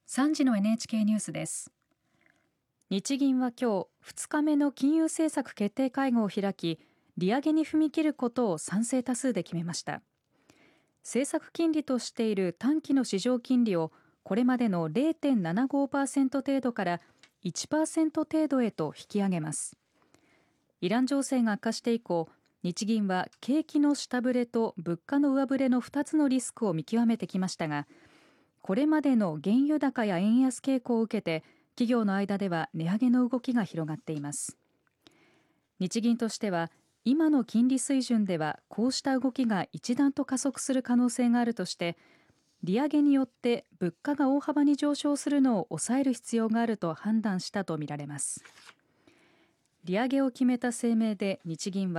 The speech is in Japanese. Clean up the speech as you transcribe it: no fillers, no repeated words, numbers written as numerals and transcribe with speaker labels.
Speaker 1: 3時の NHK ニュースです。
Speaker 2: 日銀は今日2日目の金融政策決定会合を開き、利上げに踏み切ることを賛成多数で決めました。政策金利としている短期の市場金利をこれまでの 0.75% 程度から 1% 程度へと引き上げます。イラン情勢が悪化して以降、日銀は景気の下振れと物価の上振れの2つのリスクを見極めてきましたが、これまでの原油高や円安傾向を受けて企業の間では値上げの動きが広がっています。日銀としては今の金利水準ではこうした動きが一段と加速する可能性があるとして、利上げによって物価が大幅に上昇するのを抑える必要があると判断したとみられます。利上げを決めた声明で日銀は